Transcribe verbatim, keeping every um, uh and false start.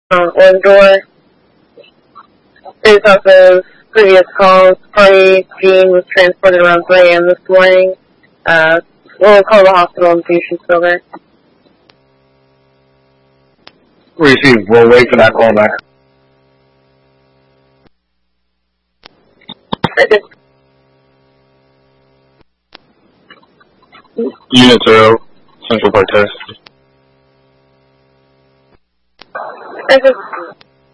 um, one door. Based off of previous calls, party Jean was transported around three a m this morning. Uh, we'll call the hospital and see if she's still there. Receive. We'll wait for that call back. Okay. Unit zero, Central Park Test. Okay.